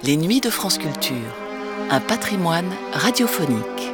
Les Nuits de France Culture, un patrimoine radiophonique.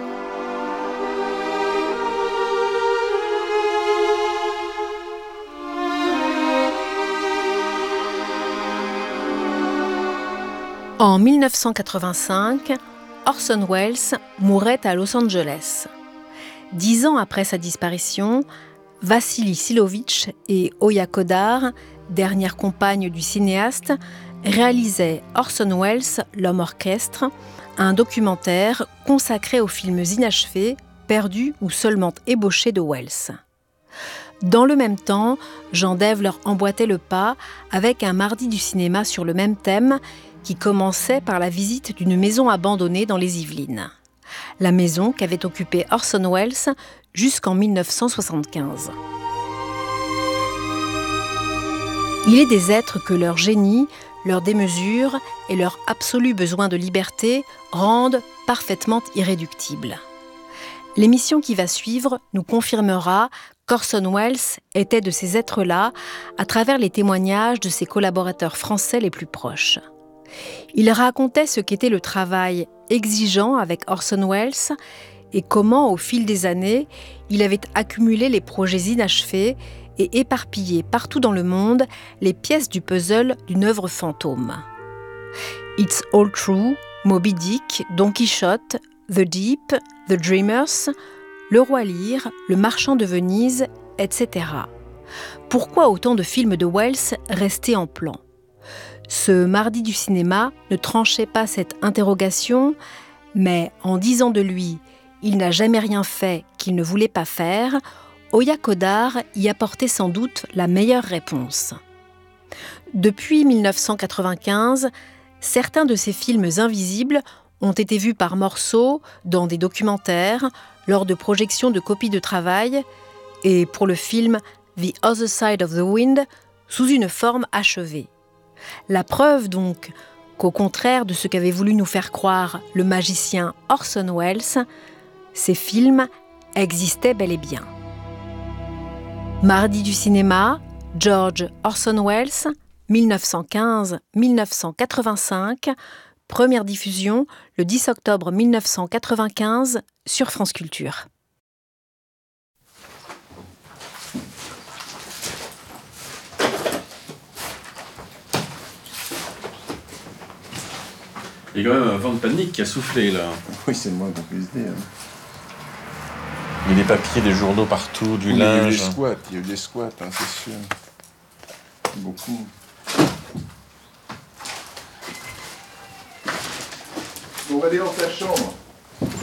En 1985, Orson Welles mourait à Los Angeles. 10 ans après sa disparition, Vassili Silovitch et Oya Kodar, dernière compagne du cinéaste, réalisaient Orson Welles, l'homme orchestre, un documentaire consacré aux films inachevés, perdus ou seulement ébauchés de Welles. Dans le même temps, Jean Dève leur emboîtait le pas avec un mardi du cinéma sur le même thème qui commençait par la visite d'une maison abandonnée dans les Yvelines. La maison qu'avait occupée Orson Welles jusqu'en 1975. Il est des êtres que leur génie, leur démesure et leur absolu besoin de liberté rendent parfaitement irréductibles. L'émission qui va suivre nous confirmera qu'Orson Welles était de ces êtres-là à travers les témoignages de ses collaborateurs français les plus proches. Il racontait ce qu'était le travail exigeant avec Orson Welles et comment, au fil des années, il avait accumulé les projets inachevés et éparpillé partout dans le monde les pièces du puzzle d'une œuvre fantôme. It's All True, Moby Dick, Don Quichotte, The Deep, The Dreamers, Le Roi Lear, Le Marchand de Venise, etc. Pourquoi autant de films de Welles restaient en plan ? Ce mardi du cinéma ne tranchait pas cette interrogation, mais en disant de lui « il n'a jamais rien fait qu'il ne voulait pas faire », Oya Kodar y apportait sans doute la meilleure réponse. Depuis 1995, certains de ces films invisibles ont été vus par morceaux dans des documentaires, lors de projections de copies de travail, et pour le film « The Other Side of the Wind » sous une forme achevée. La preuve donc qu'au contraire de ce qu'avait voulu nous faire croire le magicien Orson Welles, ces films existaient bel et bien. Mardi du cinéma, George Orson Welles, 1915-1985, première diffusion le 10 octobre 1995 sur France Culture. Il y a quand même un vent de panique qui a soufflé là. Oui, c'est le moins qu'on puisse dire. Il y a des papiers, des journaux partout, du linge. Il y a eu des squats, hein, c'est sûr. Beaucoup. On va aller dans ta chambre.